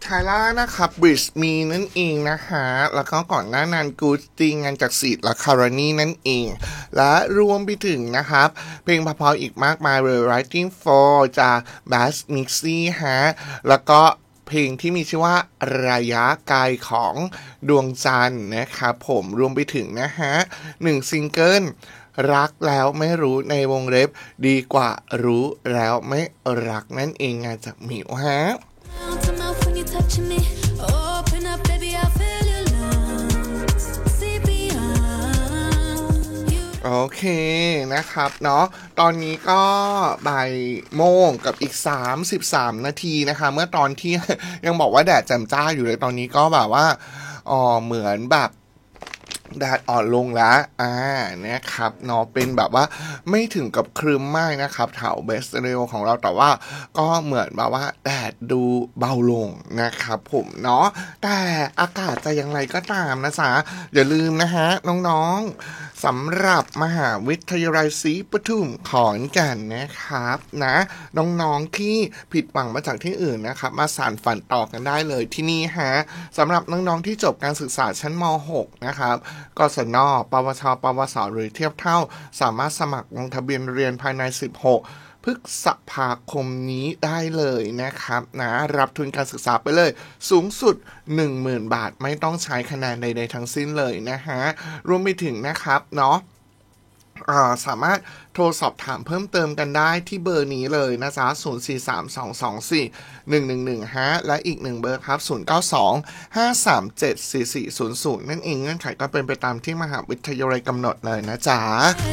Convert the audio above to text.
ล่านะครับบริสมีนั่นเองนะฮะแล้วก็ก่อนหน้านั้นกูสติงงานจากซีดและคารานีนั่นเองและรวมไปถึงนะครับเพลงเพราะๆอีกมากมายเลย Writing for จากบัสมิกซี่ฮะแล้วก็เพลงที่มีชื่อว่าระยะไกลของดวงจันทร์นะครับผมรวมไปถึงนะฮะ1ซิงเกิลรักแล้วไม่รู้ในวงเล็บดีกว่ารู้แล้วไม่รักนั่นเองงานจากหมิวฮะโอเคนะครับเนาะตอนนี้ก็บ่ายโมงกับอีก33นาทีนะคะเมื่อตอนที่ ยังบอกว่าแดดแจ่มจ้าอยู่เลยตอนนี้ก็แบบว่าเหมือนแบบแดดอ่อนลงแล้วนะครับเนาะเป็นแบบว่าไม่ถึงกับครึ้มมากนะครับแถวเบสเรลของเราแต่ว่าก็เหมือนแบบว่าแดดดูเบาลงนะครับผมเนาะแต่อากาศจะอย่างไรก็ตามนะจ๊ะอย่าลืมนะฮะน้องๆสำหรับมหาวิทยาลัยศรีปทุมขอนแก่นนะครับนะน้องๆที่ผิดหวังมาจากที่อื่นนะครับมาสานฝันต่อกันได้เลยที่นี่ฮะสำหรับน้องๆที่จบการศึกษาชั้นม.6 นะครับกศน.ปวช.ปวส.หรือเทียบเท่าสามารถสมัครลงทะเบียนเรียนภายใน16พฤษภาคมนี้ได้เลยนะครับนะรับทุนการศึกษาไปเลยสูงสุด 10,000 บาทไม่ต้องใช้คะแนนใดๆทั้งสิ้นเลยนะฮะรวมไปถึงนะครับเนาะสามารถโทรสอบถามเพิ่มเติมกันได้ที่เบอร์นี้เลยนะจ๊ะ0432241115และอีก1เบอร์ครับ0925374400นั่นเองเงื่อนไขก็เป็นไปตามที่มหาวิทยาลัยกำหนดเลยนะจ๊ะ